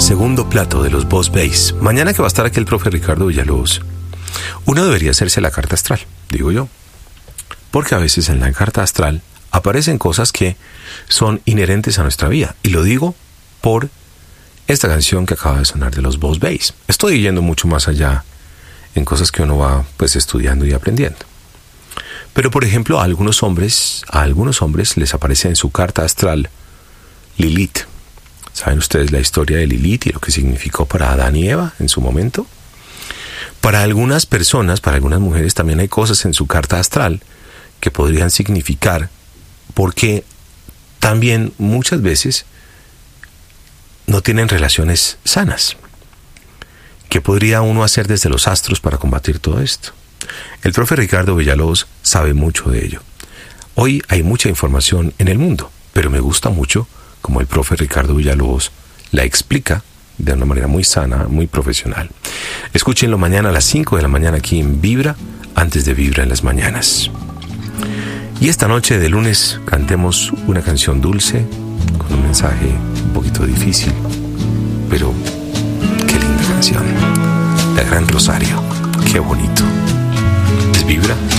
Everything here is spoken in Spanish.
segundo plato de los Boss Bass. Mañana que va a estar aquí el profe Ricardo Villalobos, uno debería hacerse la carta astral, digo yo. Porque a veces en la carta astral aparecen cosas que son inherentes a nuestra vida. Y lo digo por esta canción que acaba de sonar de los Boss Bass. Estoy yendo mucho más allá en cosas que uno va pues estudiando y aprendiendo. Pero por ejemplo a algunos hombres les aparece en su carta astral Lilith. ¿Saben ustedes la historia de Lilith y lo que significó para Adán y Eva en su momento? Para algunas personas, para algunas mujeres también hay cosas en su carta astral que podrían significar porque también muchas veces no tienen relaciones sanas. ¿Qué podría uno hacer desde los astros para combatir todo esto? El profe Ricardo Villalobos sabe mucho de ello. Hoy hay mucha información en el mundo, pero me gusta mucho como el profe Ricardo Villalobos la explica de una manera muy sana, muy profesional. Escúchenlo mañana a las 5 de la mañana aquí en Vibra, antes de Vibra en las mañanas. Y esta noche de lunes cantemos una canción dulce, con un mensaje un poquito difícil, pero qué linda canción. La Gran Rosario, qué bonito. ¿Es Vibra?